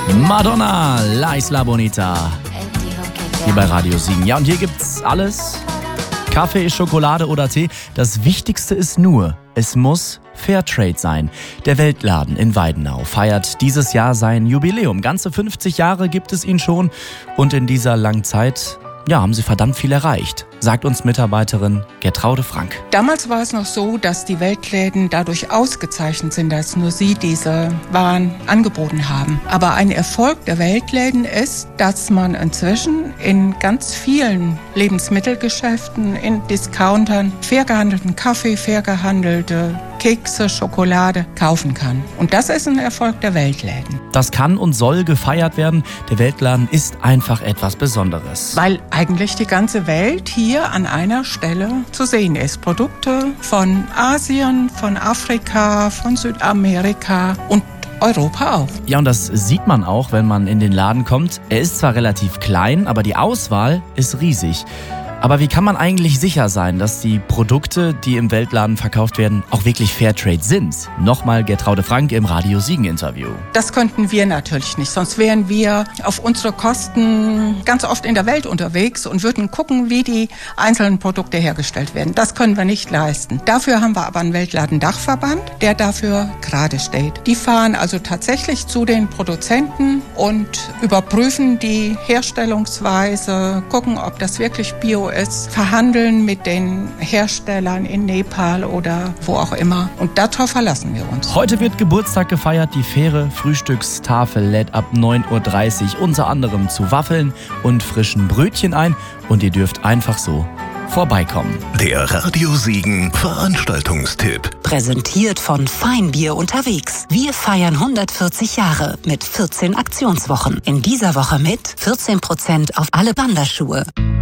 Madonna, La Isla Bonita. Hier bei Radio Siegen. Ja, und hier gibt's alles. Kaffee, Schokolade oder Tee. Das Wichtigste ist nur, es muss Fairtrade sein. Der Weltladen in Weidenau feiert dieses Jahr sein Jubiläum. Ganze 50 Jahre gibt es ihn schon. Und in dieser langen Zeit, haben sie verdammt viel erreicht, sagt uns Mitarbeiterin Gertraude Frank. Damals war es noch so, dass die Weltläden dadurch ausgezeichnet sind, dass nur sie diese Waren angeboten haben. Aber ein Erfolg der Weltläden ist, dass man inzwischen in ganz vielen Lebensmittelgeschäften, in Discountern, fair gehandelten Kaffee, fair gehandelte Kekse, Schokolade kaufen kann. Und das ist ein Erfolg der Weltläden. Das kann und soll gefeiert werden. Der Weltladen ist einfach etwas Besonderes. Weil eigentlich die ganze Welt hier an einer Stelle zu sehen ist. Produkte von Asien, von Afrika, von Südamerika und Europa auch. Ja, und das sieht man auch, wenn man in den Laden kommt. Er ist zwar relativ klein, aber die Auswahl ist riesig. Aber wie kann man eigentlich sicher sein, dass die Produkte, die im Weltladen verkauft werden, auch wirklich Fairtrade sind? Nochmal Gertraude Frank im Radio Siegen Interview. Das könnten wir natürlich nicht, sonst wären wir auf unsere Kosten ganz oft in der Welt unterwegs und würden gucken, wie die einzelnen Produkte hergestellt werden. Das können wir nicht leisten. Dafür haben wir aber einen Weltladendachverband, der dafür gerade steht. Die fahren also tatsächlich zu den Produzenten und überprüfen die Herstellungsweise, gucken, ob das wirklich Bio ist, verhandeln mit den Herstellern in Nepal oder wo auch immer. Und darauf verlassen wir uns. Heute wird Geburtstag gefeiert. Die faire Frühstückstafel lädt ab 9.30 Uhr unter anderem zu Waffeln und frischen Brötchen ein. Und ihr dürft einfach so vorbeikommen. Der Radio Siegen Veranstaltungstipp. Präsentiert von Feinbier unterwegs. Wir feiern 140 Jahre mit 14 Aktionswochen. In dieser Woche mit 14% auf alle Wanderschuhe.